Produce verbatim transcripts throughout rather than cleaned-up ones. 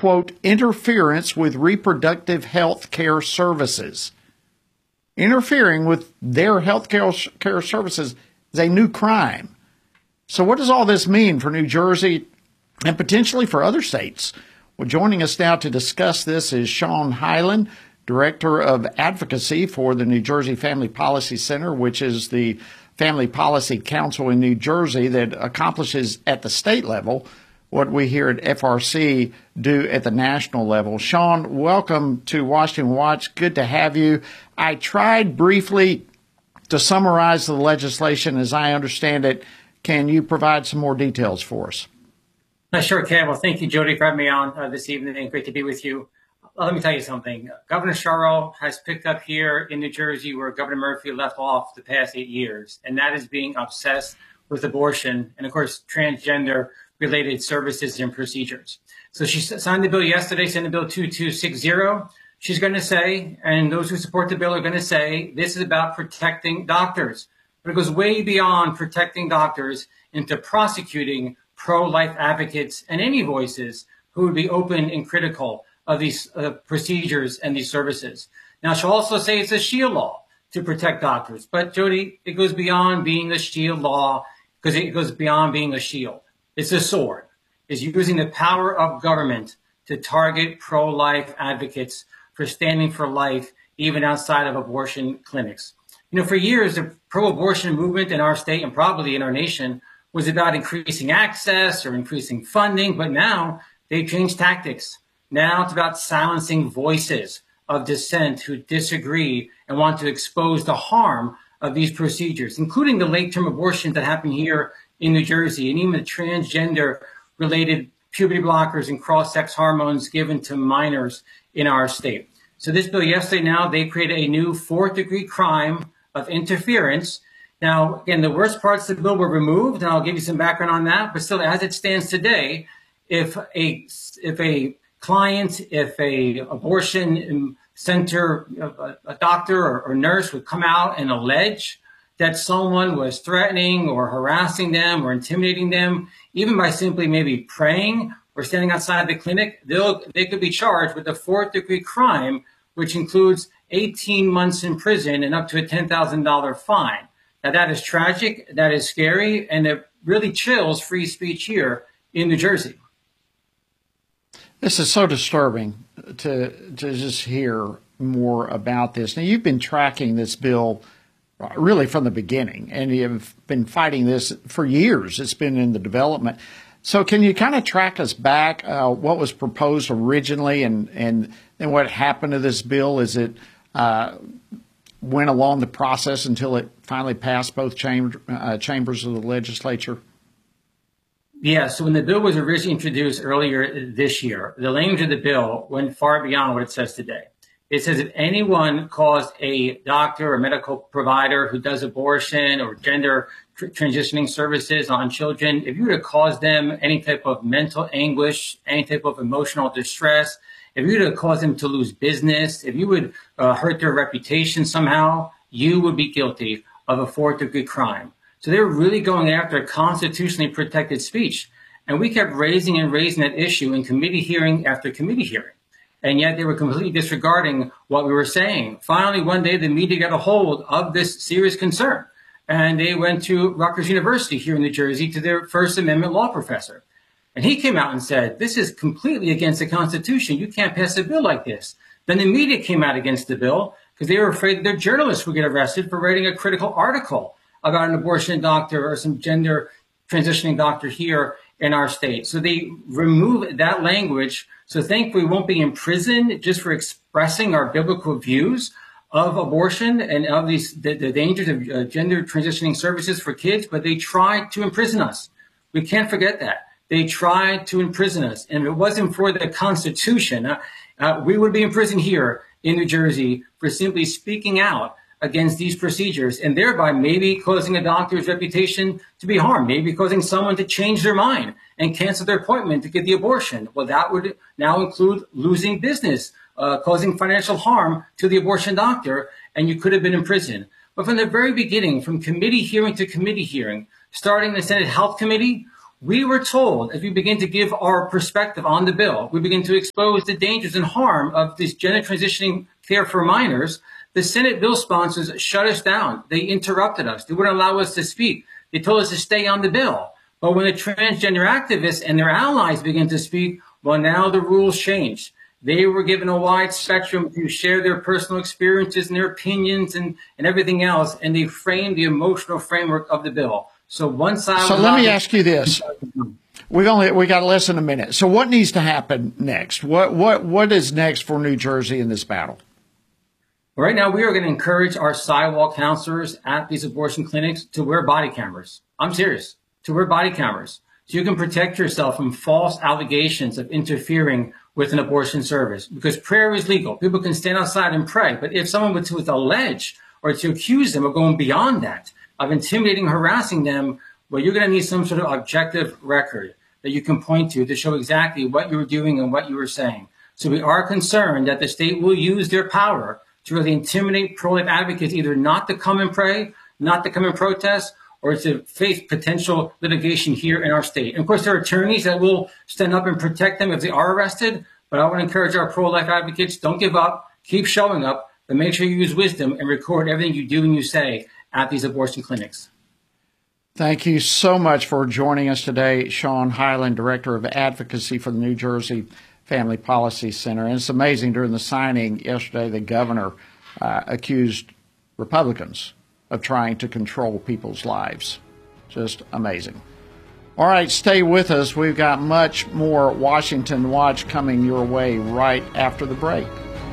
quote, interference with reproductive health care services. Interfering with their health care services is a new crime. So what does all this mean for New Jersey and potentially for other states? Well, joining us now to discuss this is Sean Hyland, Director of Advocacy for the New Jersey Family Policy Center, which is the Family Policy Council in New Jersey that accomplishes at the state level what we here at F R C do at the national level. Sean, welcome to Washington Watch. Good to have you. I tried briefly to summarize the legislation as I understand it. Can you provide some more details for us? I sure can. Well, thank you, Jody, for having me on uh, this evening. Great to be with you. Uh, let me tell you something. Governor Sherrill has picked up here in New Jersey where Governor Murphy left off the past eight years, and that is being obsessed with abortion and, of course, transgender-related services and procedures. So she signed the bill yesterday, Senate Bill two two six zero. She's going to say, and those who support the bill are going to say, this is about protecting doctors. But it goes way beyond protecting doctors into prosecuting pro-life advocates and any voices who would be open and critical of these uh, procedures and these services. Now, she'll also say it's a shield law to protect doctors. But, Jody, it goes beyond being a shield law because it goes beyond being a shield. It's a sword. It's using the power of government to target pro-life advocates for standing for life, even outside of abortion clinics. You know, for years, the pro-abortion movement in our state and probably in our nation was about increasing access or increasing funding, but now they've changed tactics. Now it's about silencing voices of dissent who disagree and want to expose the harm of these procedures, including the late-term abortions that happen here in New Jersey, and even the transgender-related puberty blockers and cross-sex hormones given to minors in our state. So this bill yesterday, now they created a new fourth-degree crime of interference. Now, again, the worst parts of the bill were removed, and I'll give you some background on that. But still, as it stands today, if a if a client, if a abortion center, a, a doctor or, or nurse would come out and allege that someone was threatening or harassing them or intimidating them, even by simply maybe praying or standing outside the clinic, they'll they could be charged with a fourth-degree crime, which includes eighteen months in prison and up to a ten thousand dollars fine. Now, that is tragic, that is scary, and it really chills free speech here in New Jersey. This is so disturbing to to just hear more about this. Now, you've been tracking this bill really from the beginning, and you've been fighting this for years. It's been in the development. So can you kind of track us back, uh, what was proposed originally and, and then what happened to this bill? Is it uh, went along the process until it finally passed both chamber, uh, chambers of the legislature? Yeah, so when the bill was originally introduced earlier this year, the language of the bill went far beyond what it says today. It says if anyone caused a doctor or medical provider who does abortion or gender tr- transitioning services on children, if you were to cause them any type of mental anguish, any type of emotional distress, if you were to cause them to lose business, if you would uh, hurt their reputation somehow, you would be guilty of a fourth-degree crime. So they were really going after constitutionally protected speech. And we kept raising and raising that issue in committee hearing after committee hearing. And yet they were completely disregarding what we were saying. Finally, one day, the media got a hold of this serious concern. And they went to Rutgers University here in New Jersey to their First Amendment law professor. And he came out and said, this is completely against the Constitution. You can't pass a bill like this. Then the media came out against the bill because they were afraid that their journalists would get arrested for writing a critical article about an abortion doctor or some gender transitioning doctor here in our state. So they removed that language. So thankfully, we won't be in prison just for expressing our biblical views of abortion and of these the, the dangers of uh, gender transitioning services for kids. But they tried to imprison us. We can't forget that. They tried to imprison us. And if it wasn't for the Constitution, uh, uh, we would be in prison here in New Jersey for simply speaking out against these procedures and thereby maybe causing a doctor's reputation to be harmed, maybe causing someone to change their mind and cancel their appointment to get the abortion. Well, that would now include losing business, uh, causing financial harm to the abortion doctor, and you could have been in prison. But from the very beginning, from committee hearing to committee hearing, starting the Senate Health Committee, We were told, as we begin to give our perspective on the bill, we begin to expose the dangers and harm of this gender transitioning care for minors. The Senate bill sponsors shut us down. They interrupted us. They wouldn't allow us to speak. They told us to stay on the bill. But when the transgender activists and their allies began to speak, well, now the rules changed. They were given a wide spectrum to share their personal experiences and their opinions and, and everything else, and they framed the emotional framework of the bill. So one side. So let me ask you this: We've only we got less than a minute. So what needs to happen next? What what what is next for New Jersey in this battle? Right now, we are going to encourage our sidewalk counselors at these abortion clinics to wear body cameras. I'm serious, to wear body cameras, so you can protect yourself from false allegations of interfering with an abortion service. Because prayer is legal, people can stand outside and pray. But if someone were to allege or to accuse them of going beyond that, of intimidating, harassing them, well, you're going to need some sort of objective record that you can point to to show exactly what you were doing and what you were saying. So we are concerned that the state will use their power to really intimidate pro-life advocates, either not to come and pray, not to come and protest, or to face potential litigation here in our state. And of course, there are attorneys that will stand up and protect them if they are arrested. But I want to encourage our pro-life advocates, don't give up, keep showing up, but make sure you use wisdom and record everything you do and you say at these abortion clinics. Thank you so much for joining us today, Sean Hyland, Director of Advocacy for the New Jersey Family Policy Center. And it's amazing, during the signing yesterday, the governor uh, accused Republicans of trying to control people's lives. Just amazing. All right, stay with us. We've got much more Washington Watch coming your way right after the break.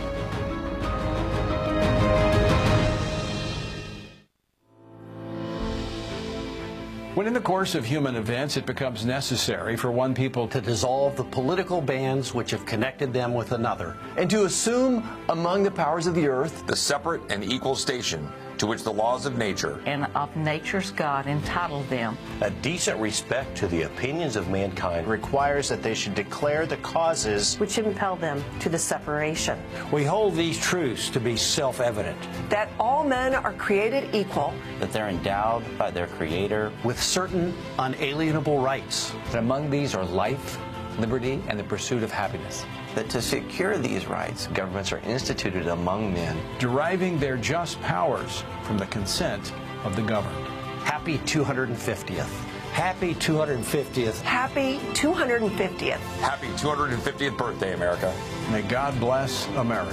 When in the course of human events it becomes necessary for one people to dissolve the political bands which have connected them with another, and to assume among the powers of the earth the separate and equal station to which the laws of nature and of nature's God entitled them. A decent respect to the opinions of mankind requires that they should declare the causes which impel them to the separation. We hold these truths to be self-evident. That all men are created equal. That they're endowed by their Creator with certain unalienable rights. That among these are life, liberty, and the pursuit of happiness. That to secure these rights, governments are instituted among men, deriving their just powers from the consent of the governed. Happy two hundred fiftieth. Happy two hundred fiftieth. Happy two hundred fiftieth. Happy two hundred fiftieth birthday, America. May God bless America.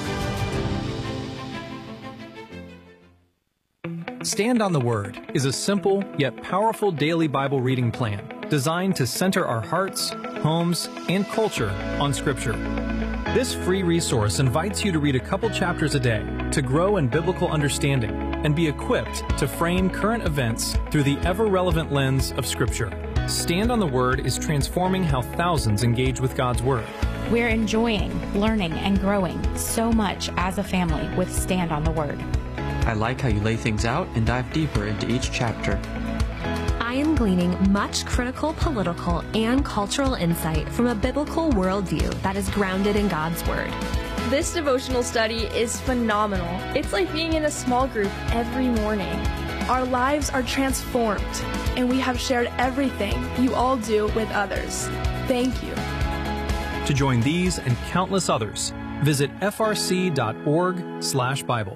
Stand on the Word is a simple yet powerful daily Bible reading plan designed to center our hearts, homes, and culture on Scripture. This free resource invites you to read a couple chapters a day to grow in biblical understanding and be equipped to frame current events through the ever-relevant lens of Scripture. Stand on the Word is transforming how thousands engage with God's Word. We're enjoying, learning, and growing so much as a family with Stand on the Word. I like how you lay things out and dive deeper into each chapter. I am gleaning much critical political and cultural insight from a biblical worldview that is grounded in God's Word. This devotional study is phenomenal. It's like being in a small group every morning. Our lives are transformed, and we have shared everything you all do with others. Thank you. To join these and countless others, visit f r c dot org slash Bible.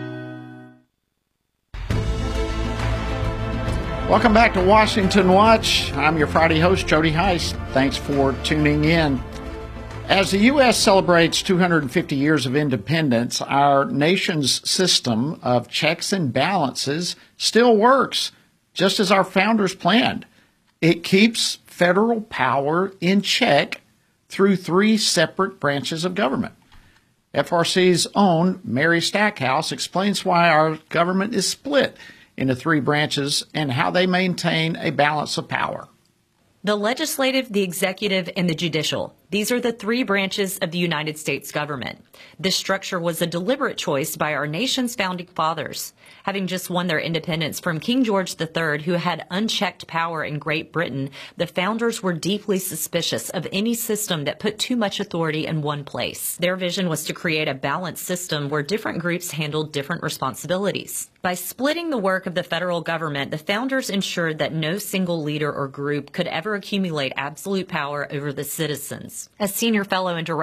Welcome back to Washington Watch. I'm your Friday host, Jody Heist. Thanks for tuning in. As the U S celebrates two hundred fifty years of independence, our nation's system of checks and balances still works, just as our founders planned. It keeps federal power in check through three separate branches of government. F R C's own Mary Stackhouse explains why our government is split into three branches and how they maintain a balance of power. The legislative, the executive, and the judicial. These are the three branches of the United States government. This structure was a deliberate choice by our nation's founding fathers. Having just won their independence from King George the Third, who had unchecked power in Great Britain, the founders were deeply suspicious of any system that put too much authority in one place. Their vision was to create a balanced system where different groups handled different responsibilities. By splitting the work of the federal government, the founders ensured that no single leader or group could ever accumulate absolute power over the citizens. As senior fellow and director